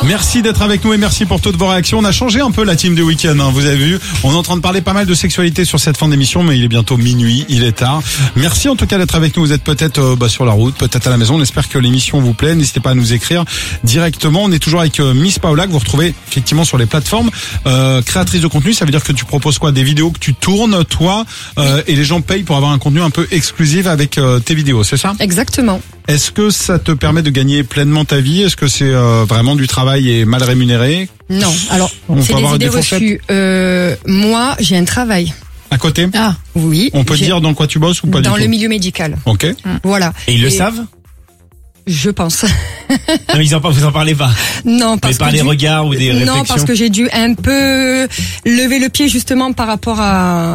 Merci d'être avec nous et merci pour toutes vos réactions. On a changé un peu la team du week-end, hein, vous avez vu. On est en train de parler pas mal de sexualité sur cette fin d'émission, mais il est bientôt minuit, il est tard. Merci en tout cas d'être avec nous. Vous êtes peut-être sur la route, peut-être à la maison. On espère que l'émission vous plaît. N'hésitez pas à nous écrire directement. On est toujours avec Miss Paola, que vous retrouvez effectivement sur les plateformes. Créatrice de contenu, ça veut dire que tu proposes quoi? Des vidéos que tu tournes, toi, et les gens payent pour avoir un contenu un peu exclusif avec tes vidéos, c'est ça? Exactement. Est-ce que ça te permet de gagner pleinement ta vie? Est-ce que c'est vraiment du travail et mal rémunéré? Non, alors c'est des idées reçues. Moi, j'ai un travail. À côté? Ah, oui. On peut dire dans quoi tu bosses ou pas du tout? Dans le milieu médical. Ok. Voilà. Et ils le savent? Je pense. Non, mais vous en parlez pas. Non, parce mais par que les regards ou des réflexions. Non, parce que j'ai dû un peu lever le pied justement par rapport à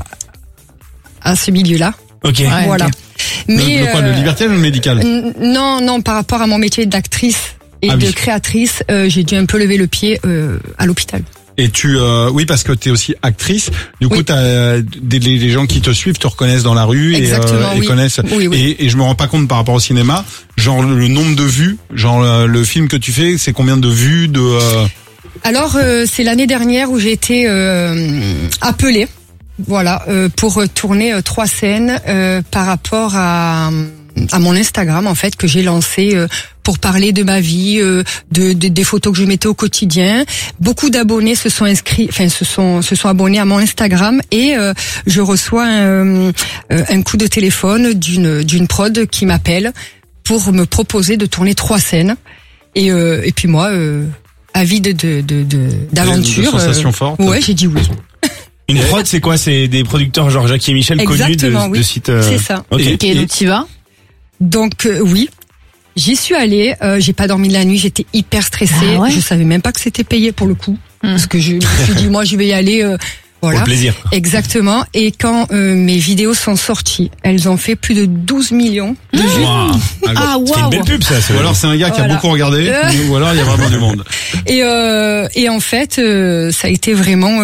ce milieu-là. Ok. Ouais, voilà. Okay. Mais le quoi, le liberté ou le médical? Non, par rapport à mon métier d'actrice et de créatrice, j'ai dû un peu lever le pied à l'hôpital. Et oui, parce que t'es aussi actrice. Du coup, t'as les gens qui te suivent te reconnaissent dans la rue et connaissent. Oui. Et je me rends pas compte par rapport au cinéma, genre le nombre de vues, genre le film que tu fais, c'est combien de vues Alors, c'est l'année dernière où j'ai été appelée. Voilà, pour tourner 3 scènes par rapport à mon Instagram en fait que j'ai lancé pour parler de ma vie, des photos que je mettais au quotidien. Beaucoup d'abonnés se sont inscrits, se sont abonnés à mon Instagram et je reçois un coup de téléphone d'une prod qui m'appelle pour me proposer de tourner 3 scènes et puis moi avide d'aventure. De sensations fortes. Ouais, j'ai dit oui. Une prod, c'est quoi? C'est des producteurs genre Jackie et Michel connus de sites. C'est ça. Okay. Et donc tu vas? Donc oui, j'y suis allée. J'ai pas dormi de la nuit. J'étais hyper stressée. Ah ouais. Je savais même pas que c'était payé pour le coup, parce que je me suis dit moi je vais y aller. Voilà. Pour le plaisir. Exactement. Et quand mes vidéos sont sorties, elles ont fait plus de 12 millions de vues. Wow. Ah wow. C'est une belle pub ça. Ou alors c'est un gars qui a beaucoup regardé, ou alors il y a vraiment du monde. Et en fait, ça a été vraiment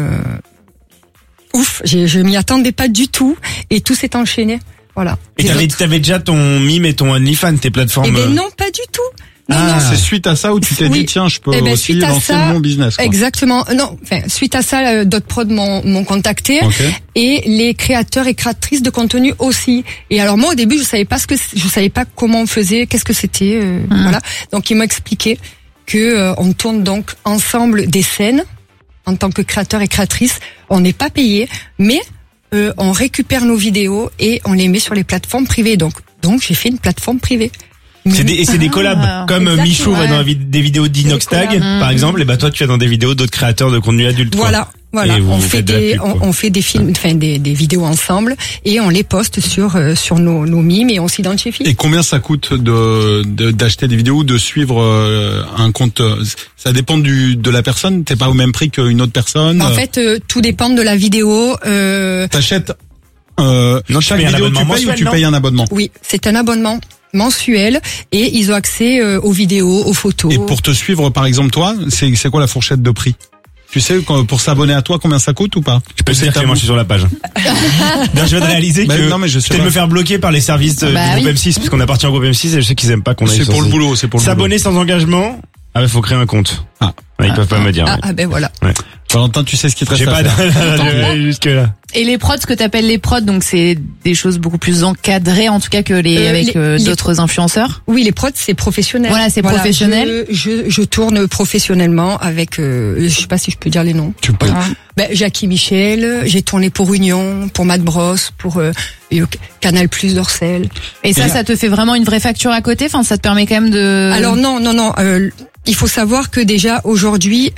ouf, je m'y attendais pas du tout et tout s'est enchaîné. Voilà. Et t'avais déjà ton Mime et ton OnlyFans, tes plateformes? Eh ben non, pas du tout. Non. C'est suite à ça où tu t'es dit tiens, je peux aussi lancer mon business. Quoi. Exactement. Non, suite à ça, d'autres prods m'ont contacté et les créateurs et créatrices de contenu aussi. Et alors moi au début, je savais pas comment on faisait, qu'est-ce que c'était, voilà. Donc ils m'ont expliqué que on tourne donc ensemble des scènes. En tant que créateur et créatrice, on n'est pas payé, mais on récupère nos vidéos et on les met sur les plateformes privées. Donc j'ai fait une plateforme privée. C'est des collabs, comme exactement. Michou va dans des vidéos d'Inoxtag, par exemple, et bah toi tu vas dans des vidéos d'autres créateurs de contenu adulte. Voilà. Voilà, on fait des films, des vidéos ensemble et on les poste sur nos mimes et on s'identifie. Et combien ça coûte d'acheter des vidéos ou de suivre un compte? Ça dépend de la personne. T'es pas au même prix qu'une autre personne. En fait, tout dépend de la vidéo. T'achètes chaque vidéo tu payes mensuel, ou tu payes un abonnement? Oui, c'est un abonnement mensuel et ils ont accès aux vidéos, aux photos. Et pour te suivre, par exemple, toi, c'est quoi la fourchette de prix? Tu sais, pour s'abonner à toi, combien ça coûte ou pas? Je peux te dire que moi je suis sur la page. Non, je viens de réaliser que non, mais je vais me faire bloquer par les services du groupe M6 parce qu'on appartient au groupe M6 et je sais qu'ils aiment pas qu'on aille. C'est pour le boulot, S'abonner sans engagement. Ah ouais, faut créer un compte. Ils peuvent pas me dire. Ben voilà. Ouais. Valentin, tu sais ce qu'il te reste à faire. Jusque là. Et les prods, ce que t'appelles les prods, donc c'est des choses beaucoup plus encadrées en tout cas que avec d'autres influenceurs. Oui, les prods c'est professionnel. Voilà, c'est professionnel. Je tourne professionnellement avec je sais pas si je peux dire les noms. Tu peux. Jackie Michel, j'ai tourné pour Union, pour Mad Bros, pour Canal+ d'Orcel. Et ça te fait vraiment une vraie facture à côté, enfin ça te permet quand même de. Alors non, il faut savoir que déjà aujourd'hui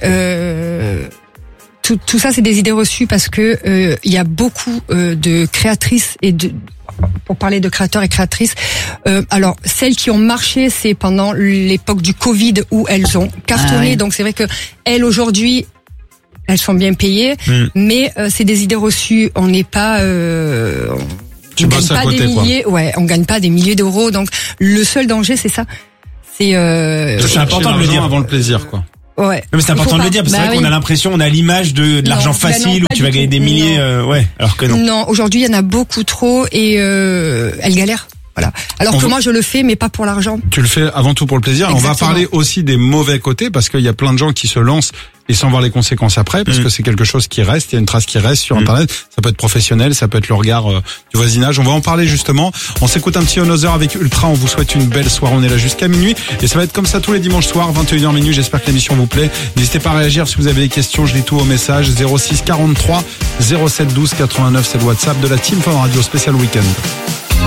tout ça c'est des idées reçues parce que il y a beaucoup de créatrices et pour parler de créateurs et créatrices, alors celles qui ont marché c'est pendant l'époque du Covid où elles ont cartonné, donc c'est vrai que elles aujourd'hui elles sont bien payées, mais c'est des idées reçues, on n'est pas tu bosses à côté, on gagne pas des milliers d'euros, donc le seul danger c'est ça. C'est important de le dire avant le plaisir quoi. Ouais. Mais c'est important de le dire parce que c'est vrai qu'on a l'impression, on a l'image de l'argent facile où tu vas gagner des milliers, alors que non. Non, aujourd'hui il y en a beaucoup trop et elles galèrent. Voilà. Alors que moi je le fais, mais pas pour l'argent. Tu le fais avant tout pour le plaisir. Exactement. On va parler aussi des mauvais côtés, parce qu'il y a plein de gens qui se lancent et sans voir les conséquences après, parce que c'est quelque chose qui reste, il y a une trace qui reste sur Internet. Ça peut être professionnel, ça peut être le regard du voisinage. On va en parler justement. On s'écoute un petit Another avec Ultra. On vous souhaite une belle soirée. On est là jusqu'à minuit et ça va être comme ça tous les dimanches soirs, 21h minuit. J'espère que l'émission vous plaît. N'hésitez pas à réagir si vous avez des questions. Je lis tout au message. 06 43 07 12 89. C'est le WhatsApp de la Team Fun Radio spécial week-end.